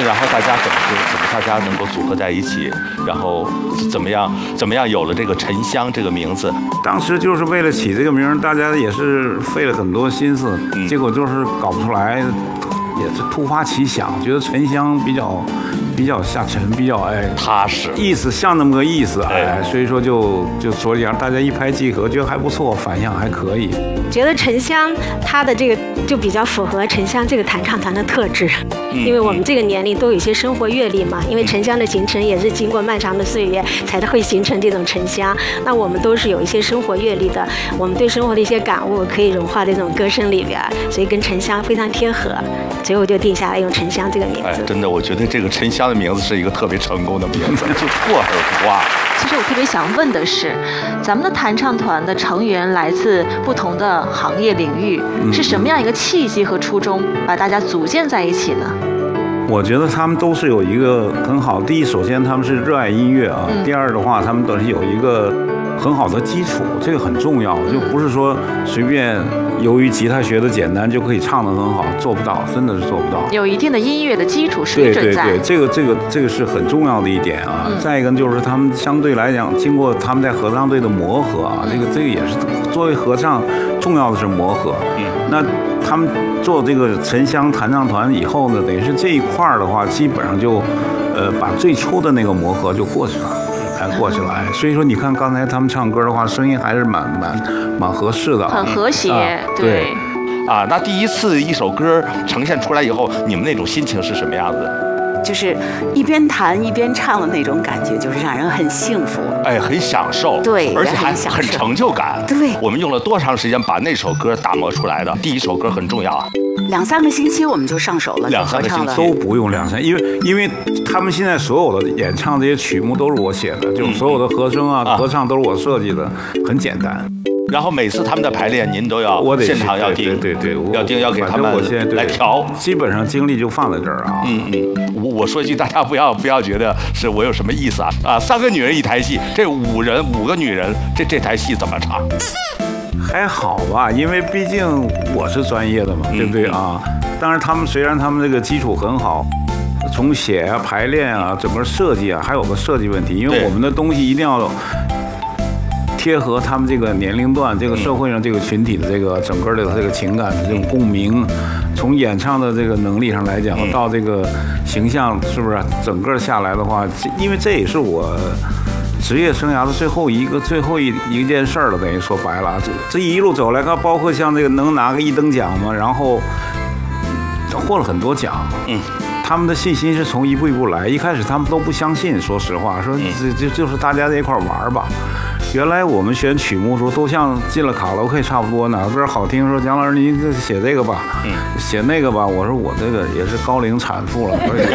然后大家怎么大家能够组合在一起，然后怎么样有了这个沉香这个名字？ 当时就是为了起这个名，大家也是费了很多心思，结果就是搞不出来，也是突发奇想，觉得沉香比较下沉，比较踏实， 意思像那么个意思，所以说就所以让大家一拍即合，觉得还不错，反响还可以。 觉得沉香它的这个就比较符合沉香这个弹唱团的特质，因为我们这个年龄都有一些生活阅历嘛，因为沉香的形成也是经过漫长的岁月才会形成这种沉香。那我们都是有一些生活阅历的，我们对生活的一些感悟可以融化在这种歌声里边，所以跟沉香非常贴合，最后就定下来用沉香这个名字。 真的，我觉得这个沉香的名字是一个特别成功的名字，就过而不忘。 其实我特别想问的是，咱们的弹唱团的成员来自不同的行业领域，是什么样一个契机和初衷把大家组建在一起呢？ 我觉得他们都是有一个很好，第一，首先他们是热爱音乐啊，第二的话，他们都是有一个很好的基础，这个很重要，就不是说随便由于吉他学的简单就可以唱得很好，做不到，真的是做不到。 有一定的音乐的基础水准在。 对，这个是很重要的一点啊。再一个就是他们相对来讲，经过他们在合唱队的磨合啊，这个也是作为合唱重要的是磨合。那他们做这个沉香弹唱团以后呢，等于是这一块的话，基本上就把最初的那个磨合就过去了。所以说你看刚才他们唱歌的话，声音还是蛮合适的， 很和谐，对。 那第一次一首歌呈现出来以后，你们那种心情是什么样子？ 就是一边弹一边唱的那种感觉，就是让人很幸福， 很享受， 对， 而且还很成就感。 对， 我们用了多长时间把那首歌打磨出来的？第一首歌很重要啊 ，2-3个星期我们就上手了 ，2-3个星期都不用2-3，因为他们现在所有的演唱这些曲目都是我写的，就所有的和声啊、合唱都是我设计的，很简单。 然后每次他们的排练，您都要现场要盯， 对， 要给他们来调， 基本上精力就放在这儿啊。 我说一句，大家不要觉得是我有什么意思啊！3个女人一台戏，这5个女人，这台戏怎么唱？ 还好吧，因为毕竟我是专业的嘛，对不对啊？当然，虽然他们这个基础很好，从写啊、排练啊、整个设计啊，还有个设计问题，因为我们的东西一定要贴合他们这个年龄段、这个社会上这个群体的这个整个的这个情感的这种共鸣，从演唱的这个能力上来讲，到这个形象，是不是整个下来的话，因为这也是我职业生涯的最后一件事了，等于说白了，这一路走来，它包括像这个能拿个1等奖嘛，然后获了很多奖，他们的信心是从一步一步来，一开始他们都不相信，说实话，说就是大家在一块玩吧。原来我们选曲目的时候都像进了卡拉 OK 差不多，哪边好听说姜老师您写这个吧，写那个吧。我说我这个也是高龄产妇了，不是，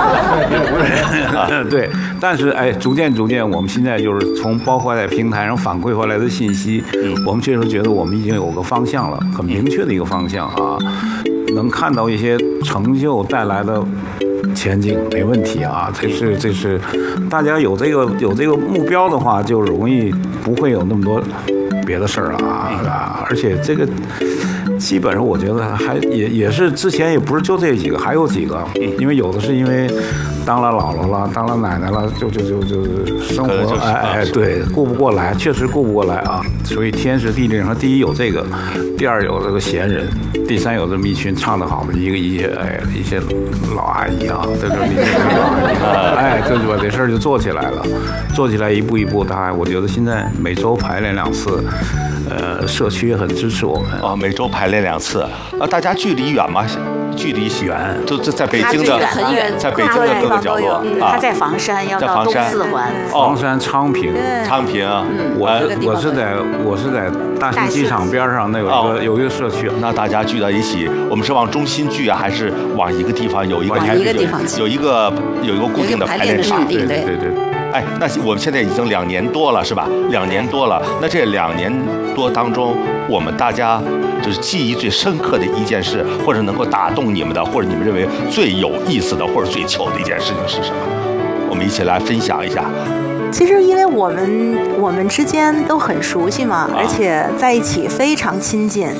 对。但是逐渐我们现在就是从包括在平台上反馈回来的信息，我们确实觉得我们已经有个方向了，很明确的一个方向啊，能看到一些成就带来的前景没问题啊，这是大家有这个目标的话，就容易不会有那么多别的事儿啊，而且这个基本上我觉得还也是之前也不是就这几个，还有几个，因为有的是因为当了姥姥了，当了奶奶了，就生活对，顾不过来，确实顾不过来啊，所以天时地利人和，第一有这个，第二有这个闲人，第三有这么一群唱得好的一些老阿姨啊，对不对？这就把这事儿就做起来了，做起来一步一步，我觉得现在每周排练2次。社区也很支持我们每周排练2次。大家距离远吗？距离远，就在北京的， 很远， 在北京的各个角落。 他在房山，要到东四环。 房山昌平。我是在大兴机场边上，那有一个社区。 那大家聚到一起，我们是往中心聚啊，还是往一个地方有一个有一个固定的排练场？ 对。 那我们现在已经2年多了，是吧？2年多了。那这2年多当中，我们大家就是记忆最深刻的一件事，或者能够打动你们的，或者你们认为最有意思的，或者最糗的一件事情是什么？我们一起来分享一下。 其实因为我们之间都很熟悉嘛，而且在一起非常亲近，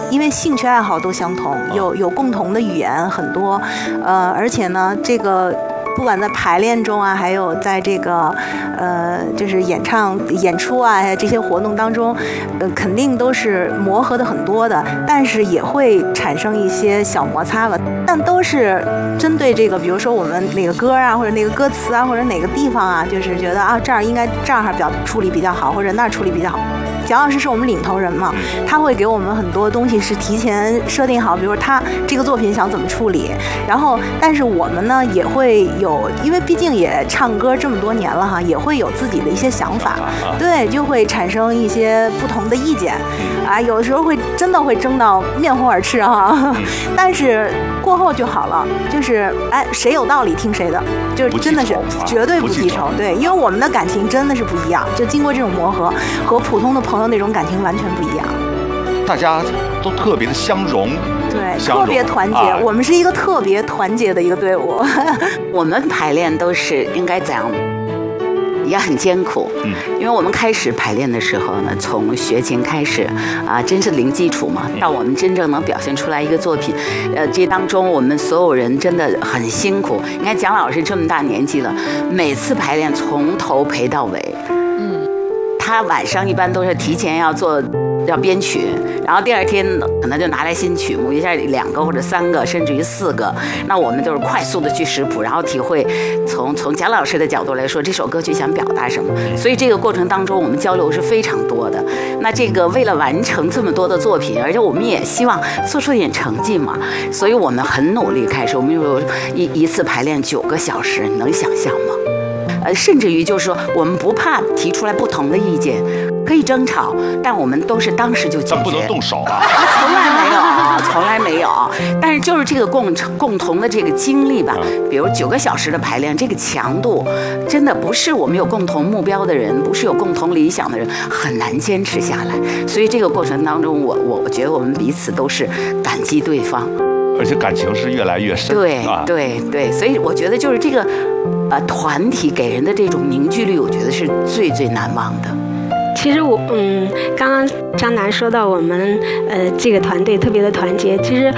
因为兴趣爱好都相同，有共同的语言很多，而且呢，这个不管在排练中啊，还有在这个就是演出啊这些活动当中，肯定都是磨合的很多的，但是也会产生一些小摩擦了，但都是针对这个，比如说我们哪个歌啊，或者哪个歌词啊，或者哪个地方啊，就是觉得啊这儿应该这儿处理比较好，或者那儿处理比较好。蒋老师是我们领头人嘛，他会给我们很多东西是提前设定好，比如他这个作品想怎么处理，然后但是我们呢也会有，因为毕竟也唱歌这么多年了哈，也会有自己的一些想法，对，就会产生一些不同的意见，啊，有时候真的会争到面红耳赤哈，但是过后就好了，就是哎谁有道理听谁的，就真的是绝对不记仇，对，因为我们的感情真的是不一样，就经过这种磨合，和普通的朋友那种感情完全不一样， 大家都特别的相融， 对，特别团结，我们是一个特别团结的一个队伍。 我们排练都是应该怎样？也很艰苦，因为我们开始排练的时候呢，从学琴开始啊，真是零基础嘛，到我们真正能表现出来一个作品，这当中我们所有人真的很辛苦。你看蒋老师这么大年纪了，每次排练从头陪到尾，他晚上一般都是提前要编曲，然后第二天可能就拿来新曲目，一下2个或者3个，甚至于4个。那我们就是快速的去识谱，然后体会从蒋老师的角度来说，这首歌曲想表达什么。所以这个过程当中，我们交流是非常多的。那这个为了完成这么多的作品，而且我们也希望做出点成绩嘛，所以我们很努力开始。我们有一次排练9个小时，你能想象吗？甚至于就是说，我们不怕提出来不同的意见，可以争吵，但我们都是当时就解决， 但不能动手啊！ 从来没有，从来没有。但是就是这个共同的这个经历吧，比如9个小时的排练，这个强度真的不是我们有共同目标的人，不是有共同理想的人很难坚持下来。所以这个过程当中，我觉得我们彼此都是感激对方， 而且感情是越来越深。 对对对，所以我觉得就是这个团体给人的这种凝聚力，我觉得是最最难忘的。 其实刚刚张楠说到我们这个团队特别的团结，其实